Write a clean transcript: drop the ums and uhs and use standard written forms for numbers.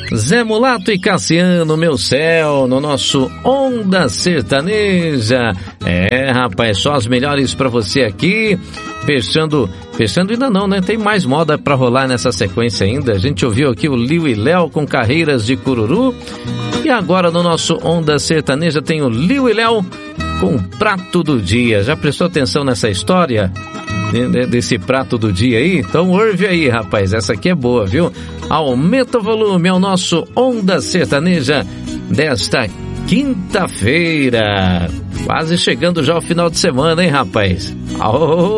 Zé Mulato e Cassiano, meu céu, no nosso Onda Sertaneja. Rapaz, só as melhores pra você aqui. Fechando ainda não, né? Tem mais moda pra rolar nessa sequência ainda. A gente ouviu aqui o Liu e Léo com Carreiras de Cururu. E agora no nosso Onda Sertaneja tem o Liu e Léo com Prato do Dia. Já prestou atenção nessa história? Desse prato do dia aí? Então ouve aí, rapaz, essa aqui é boa, viu? Aumenta o volume ao nosso Onda Sertaneja desta quinta-feira. Quase chegando já ao final de semana, hein, rapaz?